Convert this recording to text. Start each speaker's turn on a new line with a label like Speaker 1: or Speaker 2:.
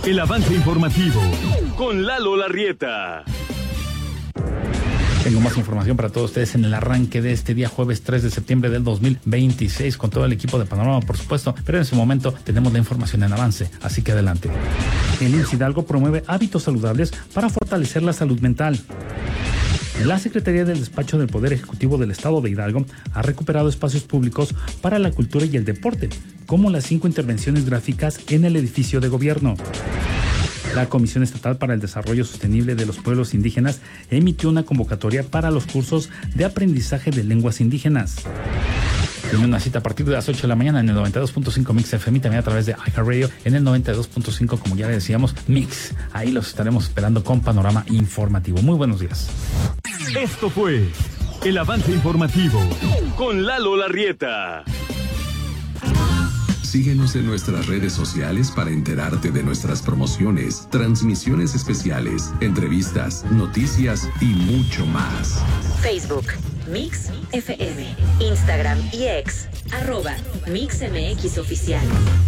Speaker 1: El avance informativo con Lalo Larrieta.
Speaker 2: Tengo más información para todos ustedes en el arranque de este día jueves 3 de septiembre del 2026 con todo el equipo de Panorama, por supuesto, pero en ese momento tenemos la información en avance, así que adelante. El IMSS Hidalgo promueve hábitos saludables para fortalecer la salud mental. La Secretaría del Despacho del Poder Ejecutivo del Estado de Hidalgo ha recuperado espacios públicos para la cultura y el deporte, como las 5 intervenciones gráficas en el edificio de gobierno. La Comisión Estatal para el Desarrollo Sostenible de los Pueblos Indígenas emitió una convocatoria para los cursos de aprendizaje de lenguas indígenas. Tiene una cita a partir de las 8 de la mañana en el 92.5 Mix FM y también a través de iHeartRadio en el 92.5, como ya le decíamos, Mix. Ahí los estaremos esperando con Panorama Informativo. Muy buenos días.
Speaker 1: Esto fue el avance informativo con Lalo Larrieta.
Speaker 3: Síguenos en nuestras redes sociales para enterarte de nuestras promociones, transmisiones especiales, entrevistas, noticias y mucho más.
Speaker 4: Facebook, Mix FM, Instagram y X, @MixMX Oficial.